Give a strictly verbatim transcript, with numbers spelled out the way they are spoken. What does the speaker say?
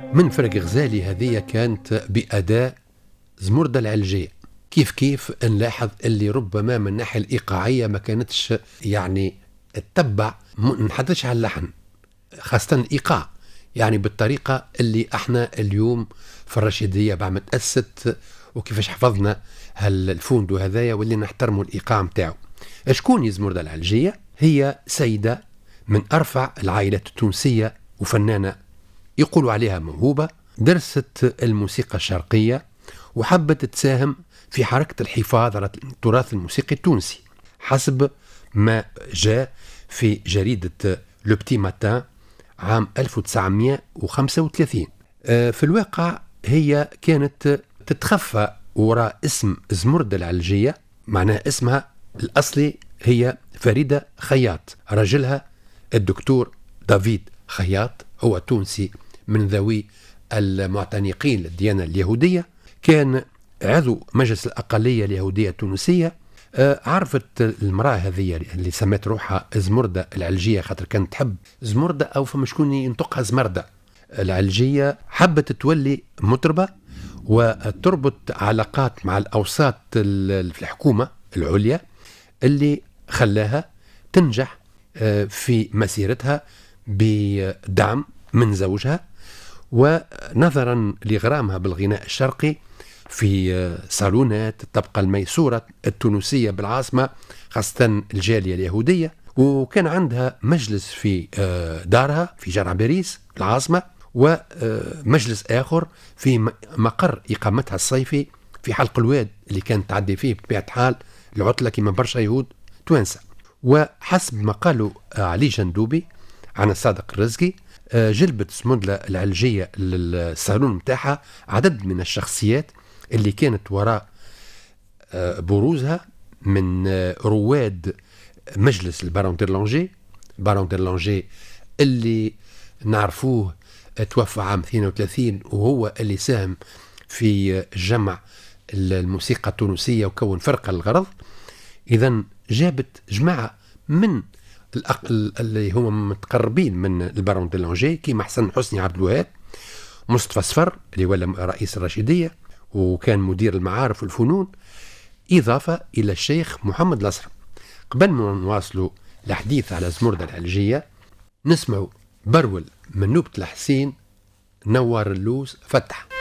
من فرق غزالي هذه كانت بأداء زمردة العلجية. كيف كيف نلاحظ اللي ربما من الناحية الإيقاعية ما كانتش يعني تتبع، ما نحدثش على اللحن، خاصة الإيقاع، يعني بالطريقة اللي احنا اليوم في الرشيدية بعد ما تأسست وكيفاش حفظنا هالفوندو هذايا واللي نحترموا الإيقاع متاعه. شكون زمردة العلجية؟ هي سيدة من أرفع العائلات التونسية وفنانة يقولوا عليها موهوبة، درست الموسيقى الشرقية وحبت تساهم في حركة الحفاظ على التراث الموسيقي التونسي حسب ما جاء في جريدة لو بتي ماتان عام ألف وتسعمائة وخمسة وثلاثين. في الواقع هي كانت تتخفى وراء اسم زمردة العلجية، معناها اسمها الأصلي هي فريدة خياط، رجلها الدكتور دافيد خياط هو تونسي من ذوي المعتنقين للديانة اليهودية، كان عضو مجلس الأقلية اليهودية التونسية. عرفت المرأة هذه اللي سمت روحها زمردة العلجية خاطر كانت تحب زمردة أو فما شكون ينطقها زمردة العلجية، حبت تولي مطربة وتربط علاقات مع الأوساط في الحكومة العليا اللي خلاها تنجح في مسيرتها بدعم من زوجها، ونظرا لغرامها بالغناء الشرقي في صالونات الطبقة الميسورة التونسية بالعاصمة خاصة الجالية اليهودية، وكان عندها مجلس في دارها في شارع باريس العاصمة، ومجلس آخر في مقر إقامتها الصيفي في حلق الواد اللي كانت تعدي فيه بطبيعة حال العطلة كما برشا يهود توانسة. وحسب ما قالوا علي جندوبي عن الصادق الرزقي، جلبت زمردة العلجية للصالون متاعها عدد من الشخصيات اللي كانت وراء بروزها من رواد مجلس البارون ديرلانجي. بارون ديرلانجي اللي نعرفوه توفى عام اثنين وثلاثين وهو اللي ساهم في جمع الموسيقى التونسية وكون فرقة الغرض. إذن جابت جماعة من اللي هم متقربين من البارون ديرلانجي كيما حسن حسني عبد الوهاب، مصطفى صفر اللي ولا رئيس الرشيدية وكان مدير المعارف والفنون، إضافة إلى الشيخ محمد الأصرم. قبل ما نواصلوا الحديث على زمردة العلجية نسمعوا برول من نوبة الحسين نوار اللوز فتح.